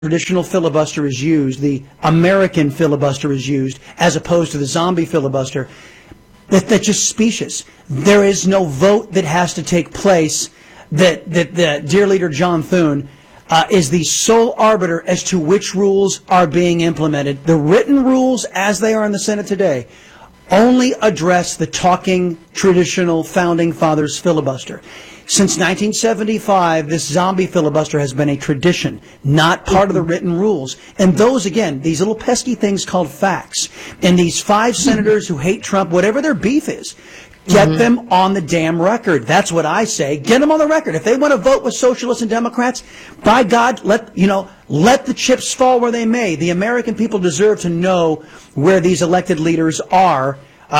traditional filibuster is used, the American filibuster is used, as opposed to the zombie filibuster, that's just specious. There is no vote that has to take place that the dear leader John Thune is the sole arbiter as to which rules are being implemented. The written rules, as they are in the Senate today, only address the talking traditional founding fathers filibuster. Since 1975, this zombie filibuster has been a tradition, not part of the written rules. And those, again, these little pesky things called facts. And these 5 senators who hate Trump, whatever their beef is, get them on the damn record. That's what I say. Get them on the record. If they want to vote with socialists and Democrats, by God, let the chips fall where they may. The American people deserve to know where these elected leaders are.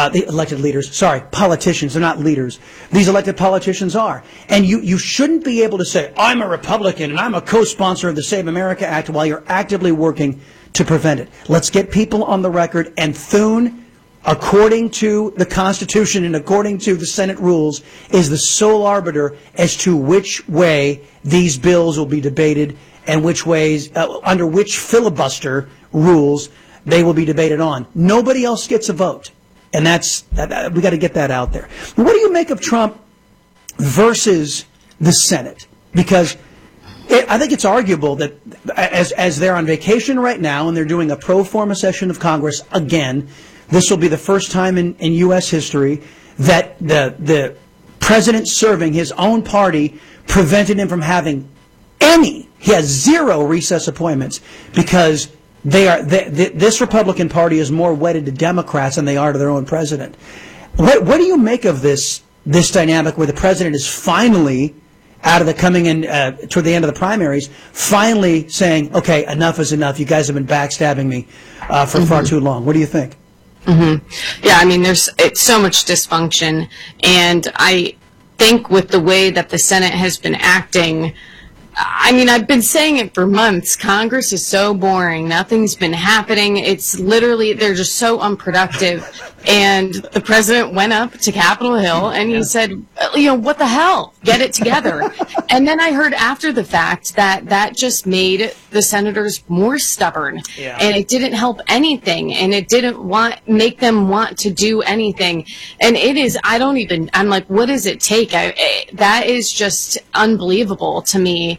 Politicians. They're not leaders. These elected politicians are. And you shouldn't be able to say, I'm a Republican and I'm a co-sponsor of the Save America Act while you're actively working to prevent it. Let's get people on the record. And Thune, according to the Constitution and according to the Senate rules, is the sole arbiter as to which way these bills will be debated and which ways, under which filibuster rules they will be debated on. Nobody else gets a vote. And we got to get that out there. What do you make of Trump versus the Senate? Because I think it's arguable that as they're on vacation right now and they're doing a pro forma session of Congress again, this will be the first time in U.S. history that the president serving his own party prevented him from having he has 0 recess appointments because this Republican Party is more wedded to Democrats than they are to their own president. What do you make of this dynamic where the president is finally, out of the coming in toward the end of the primaries, finally saying, okay, enough is enough. You guys have been backstabbing me for far too long. What do you think? Yeah, I mean, it's so much dysfunction, and I think with the way that the Senate has been acting, I mean, I've been saying it for months. Congress is so boring. Nothing's been happening. It's literally, they're just so unproductive. And the president went up to Capitol Hill and he said, what the hell? Get it together. And then I heard after the fact that just made the senators more stubborn. Yeah. And it didn't help anything. And it didn't make them want to do anything. And it is, I'm like, what does it take? That is just unbelievable to me.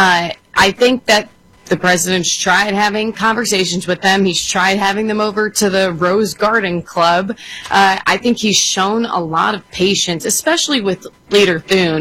I think that the president's tried having conversations with them. He's tried having them over to the Rose Garden Club. I think he's shown a lot of patience, especially with Leader Thune.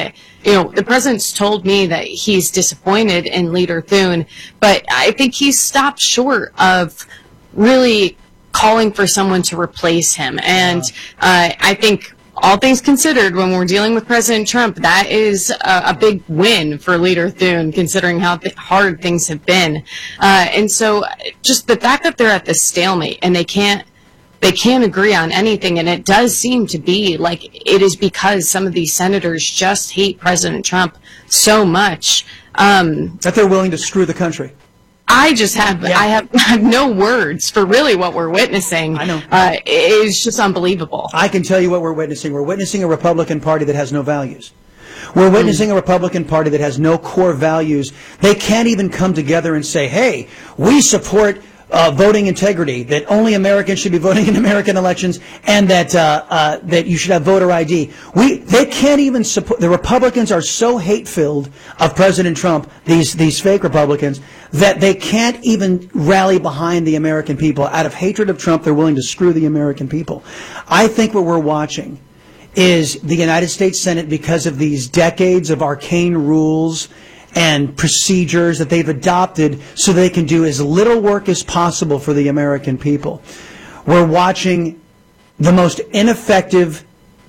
The president's told me that he's disappointed in Leader Thune, but I think he's stopped short of really calling for someone to replace him. And I think, all things considered, when we're dealing with President Trump, that is a big win for Leader Thune, considering how hard things have been. And so just the fact that they're at this stalemate and they can't agree on anything, and it does seem to be like it is because some of these senators just hate President Trump so much. That they're willing to screw the country. I have no words for really what we're witnessing. I know. It's just unbelievable. I can tell you what we're witnessing. We're witnessing a Republican Party that has no values. We're witnessing a Republican Party that has no core values. They can't even come together and say, hey, we support voting integrity, that only Americans should be voting in American elections, and that you should have voter ID. They can't even support. The Republicans are so hate-filled of President Trump, these fake Republicans, that they can't even rally behind the American people. Out of hatred of Trump, they're willing to screw the American people. I think what we're watching is the United States Senate, because of these decades of arcane rules and procedures that they've adopted so they can do as little work as possible for the American people. We're watching the most ineffective,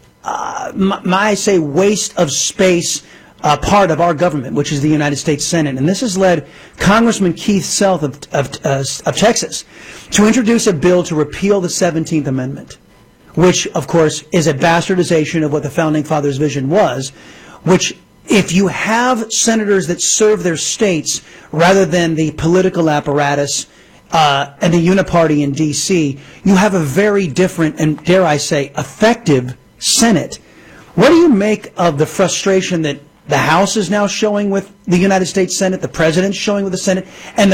I say waste of space part of our government, which is the United States Senate. And this has led Congressman Keith Self of Texas to introduce a bill to repeal the 17th Amendment, which, of course, is a bastardization of what the Founding Fathers' vision was, which, if you have senators that serve their states rather than the political apparatus and the uniparty in D.C., you have a very different and, dare I say, effective Senate. What do you make of the frustration that The House is now showing with the United States Senate. The President's showing with the Senate. And